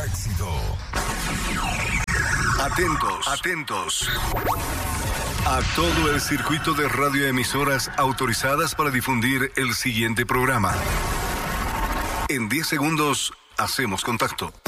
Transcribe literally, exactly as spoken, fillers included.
Éxito. Atentos, atentos. A todo el circuito de radioemisoras autorizadas para difundir el siguiente programa. En diez segundos hacemos contacto.